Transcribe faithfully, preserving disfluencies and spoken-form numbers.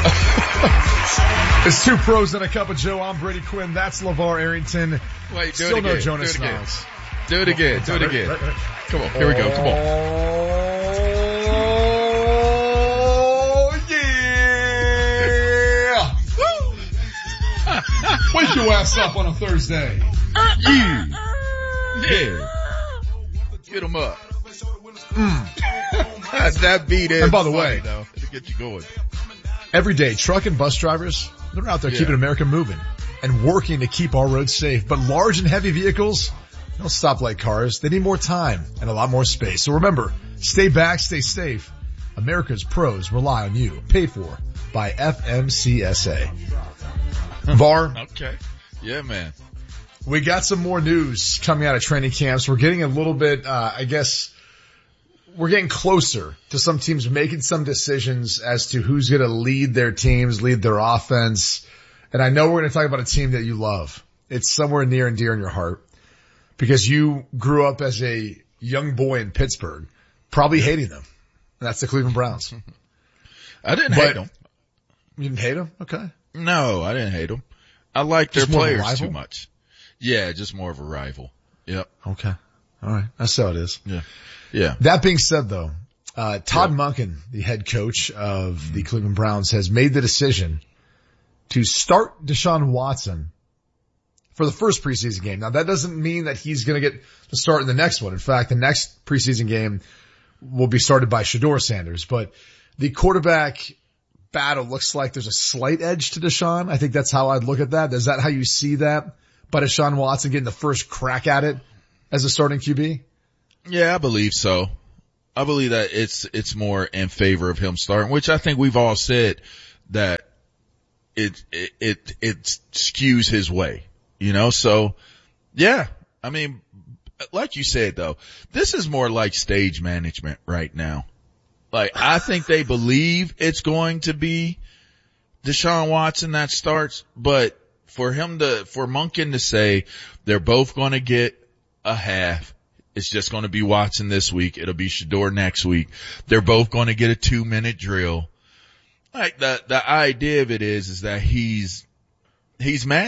It's Two Pros and a Cup of Joe. I'm Brady Quinn. That's LeVar Arrington. Wait, do Still it again. no Jonas do it again. Niles. Do it again. Do it again. Right, right, right. Come on. Here we go. Come on. Oh, yeah. Wake your ass up on a Thursday. Yeah. Yeah. Get them up. Mm. That beat is And by the funny, way, though. It'll get you going. Every day, truck and bus drivers, they're out there Yeah. keeping America moving and working to keep our roads safe. But large and heavy vehicles don't stop like cars. They need more time and a lot more space. So remember, stay back, stay safe. America's pros rely on you. Paid for by F M C S A. VAR, Okay. Yeah, man. we got some more news coming out of training camps. We're getting a little bit, uh, I guess, we're getting closer to some teams making some decisions as to who's going to lead their teams, lead their offense. And I know we're going to talk about a team that you love. It's somewhere near and dear in your heart because you grew up as a young boy in Pittsburgh, probably hating them. And that's the Cleveland Browns. I didn't But- hate them. You didn't hate them? Okay. No, I didn't hate them. I like their Just more of a players rival? too much. Yeah, just more of a rival. Yep. Okay. All right. That's how it is. Yeah. Yeah. That being said though, uh, Todd Yeah. Monken, the head coach of mm-hmm. the Cleveland Browns, has made the decision to start Deshaun Watson for the first preseason game. Now that doesn't mean that he's going to get the start in the next one. In fact, the next preseason game will be started by Shedeur Sanders, but the quarterback battle looks like there's a slight edge to Deshaun. I think that's how I'd look at that. Is that how you see that? By Deshaun Watson getting the first crack at it as a starting Q B? Yeah, I believe so. I believe that it's, it's more in favor of him starting, which I think we've all said that it, it, it, it skews his way, you know? So yeah, I mean, like you said though, this is more like stage management right now. Like I think they believe it's going to be Deshaun Watson that starts, but for him to, for Monken to say they're both going to get a half, it's just going to be Watson this week. It'll be Shedeur next week. They're both going to get a two minute drill. Like the, the idea of it is, is that he's, he's mad.